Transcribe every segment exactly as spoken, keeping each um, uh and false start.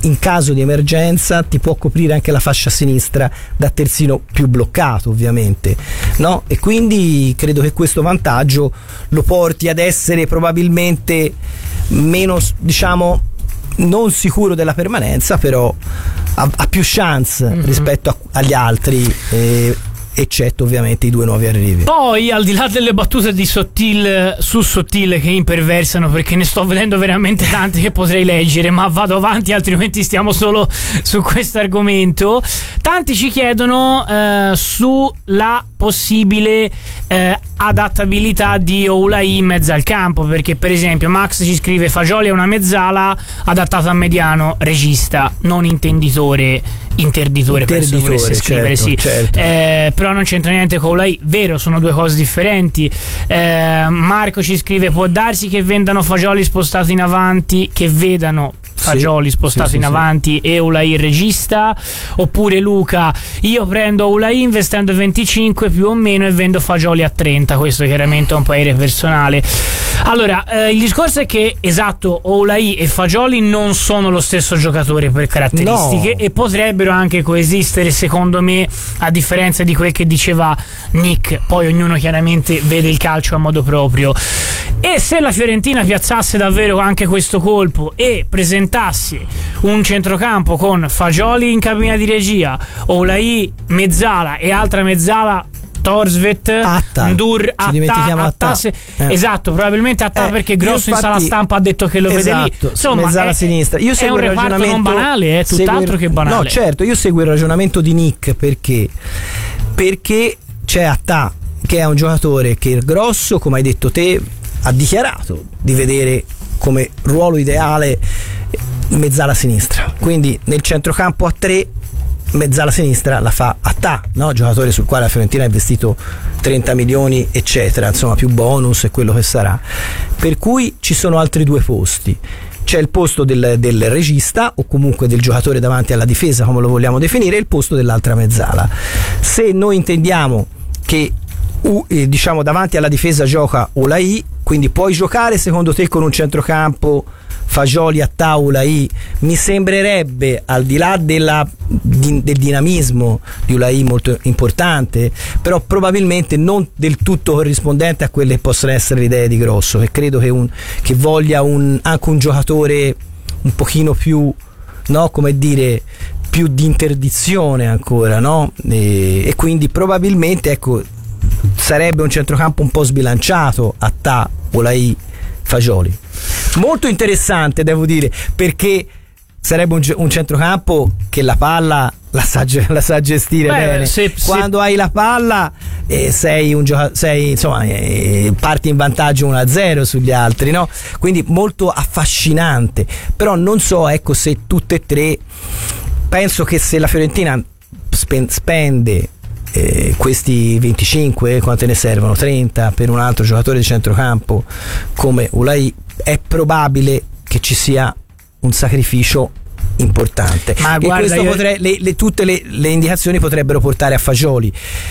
in caso di emergenza ti può coprire anche la fascia sinistra da terzino più bloccato, ovviamente, no? E quindi credo che questo vantaggio lo porti ad essere probabilmente meno, diciamo, non sicuro della permanenza, però ha, ha più chance mm-hmm. rispetto a, agli altri, eh, eccetto ovviamente i due nuovi arrivi. Poi, al di là delle battute di Sottil su Sottil che imperversano, perché ne sto vedendo veramente tante che potrei leggere, ma vado avanti altrimenti stiamo solo su questo argomento. Tanti ci chiedono eh, sulla possibile eh, adattabilità di Oulai in mezzo al campo, perché per esempio Max ci scrive: Fagioli è una mezzala adattata a mediano, regista, non intenditore, interditore, interditore penso volesse scrivere, certo, sì. certo. Eh, però non c'entra niente con Oulai, vero, sono due cose differenti. eh, Marco ci scrive: può darsi che vendano Fagioli spostato in avanti, che vedano Fagioli sì, spostato sì, in sì, avanti sì. e Oulai il regista. Oppure Luca: io prendo Oulai investendo venticinque più o meno e vendo Fagioli a trenta. Questo chiaramente è un parere personale. Allora, eh, il discorso è che, esatto, Oulai e Fagioli non sono lo stesso giocatore per caratteristiche, no. e potrebbero anche coesistere, secondo me, a differenza di quel che diceva Nick. Poi ognuno chiaramente vede il calcio a modo proprio. E se la Fiorentina piazzasse davvero anche questo colpo e presentasse un centrocampo con Fagioli in cabina di regia, Oulai mezzala e altra mezzala, Torsvet, Atta. Ndur, Atta, Atta, Atta. Se, eh. esatto, probabilmente Atta, eh, perché Grosso infatti, in sala stampa ha detto che lo esatto, vede lì. Insomma, mezzala è, sinistra. Io seguo è un il reparto ragionamento, non banale, è tutt'altro seguo, che banale. No, certo, io seguo il ragionamento di Nick perché perché c'è Atta, che è un giocatore che il Grosso, come hai detto te, ha dichiarato di vedere come ruolo ideale mezzala sinistra. Quindi nel centrocampo a tre, mezzala sinistra la fa Atta, no? Giocatore sul quale la Fiorentina ha investito trenta milioni, eccetera, insomma, più bonus e quello che sarà. Per cui ci sono altri due posti. C'è il posto del, del regista, o comunque del giocatore davanti alla difesa, come lo vogliamo definire, e il posto dell'altra mezzala. Se noi intendiamo che uh, eh, diciamo davanti alla difesa gioca Oulai, quindi puoi giocare secondo te con un centrocampo Fagioli, Atta, Oulai? Mi sembrerebbe, al di là della, di, del dinamismo di Oulai molto importante, però probabilmente non del tutto corrispondente a quelle che possono essere le idee di Grosso, che credo che, un, che voglia un, anche un giocatore un pochino più, no, come dire, più di interdizione ancora, no? E, e quindi probabilmente, ecco, sarebbe un centrocampo un po' sbilanciato, Atta, Oulai, Fagioli. Molto interessante, devo dire, perché sarebbe un, un centrocampo che la palla la sa, la sa gestire. Beh, bene. Se, Quando se... hai la palla eh, sei un gioca- sei, insomma, eh, parti in vantaggio uno a zero sugli altri, no? Quindi molto affascinante. Però non so, ecco, se tutte e tre, penso che se la Fiorentina spen- spende Eh, questi venticinque, quante ne servono? trenta per un altro giocatore di centrocampo come Oulai, è probabile che ci sia un sacrificio importante. Ma e guarda, questo io... potre- le, le, tutte le, le indicazioni potrebbero portare a Fagioli,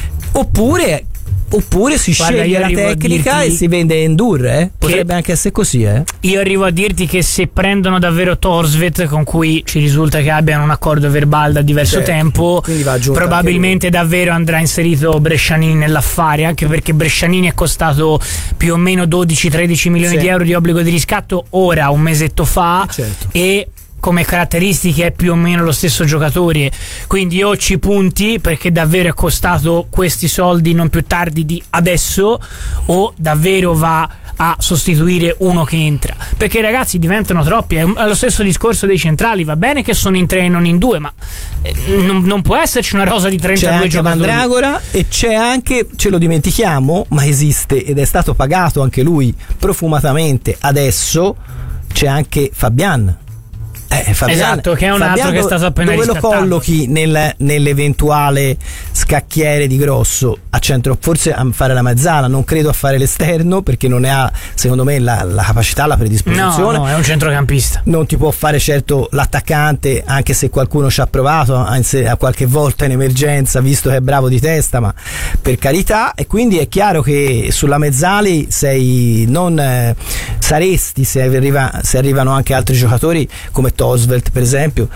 oppure oppure si Guarda, sceglie la tecnica e si vende Ndur, eh? Potrebbe anche essere così, eh? Io arrivo a dirti che se prendono davvero Torsvet, con cui ci risulta che abbiano un accordo verbale da diverso certo, tempo, probabilmente davvero andrà inserito Brescianini nell'affare, anche perché Brescianini è costato più o meno dodici tredici milioni sì. di euro di obbligo di riscatto ora, un mesetto fa, certo. e come caratteristiche è più o meno lo stesso giocatore, quindi o ci punti perché davvero è costato questi soldi non più tardi di adesso, o davvero va a sostituire uno che entra, perché ragazzi diventano troppi. È lo stesso discorso dei centrali, va bene che sono in tre e non in due, ma non, non può esserci una rosa di trentadue giocatori. C'è anche Mandragora e c'è anche, ce lo dimentichiamo, ma esiste ed è stato pagato anche lui profumatamente adesso, c'è anche Fabian. Eh, Fabian, esatto, che è un Fabian, altro che è stato appena dove riscattato. lo collochi nel, nell'eventuale scacchiere di Grosso? A centro, forse a fare la mezzala, non credo a fare l'esterno, perché non ne ha, secondo me, la, la capacità, la predisposizione. No, no, è un centrocampista. Non ti può fare certo l'attaccante, anche se qualcuno ci ha provato a, a qualche volta in emergenza, visto che è bravo di testa, ma per carità. E quindi è chiaro che sulla mezzali sei non eh, saresti, se, arriva, se arrivano anche altri giocatori come Torsvet per esempio,